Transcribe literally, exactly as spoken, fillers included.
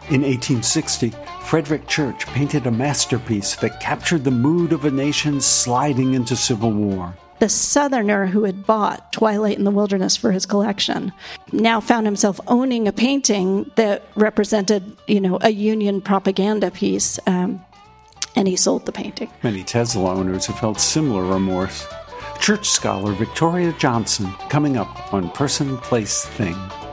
In eighteen sixty, Frederick Church painted a masterpiece that captured the mood of a nation sliding into civil war. The Southerner who had bought Twilight in the Wilderness for his collection now found himself owning a painting that represented, you know, a Union propaganda piece, um, and he sold the painting. Many Tesla owners have felt similar remorse. Church scholar Victoria Johnson coming up on Person, Place, Thing.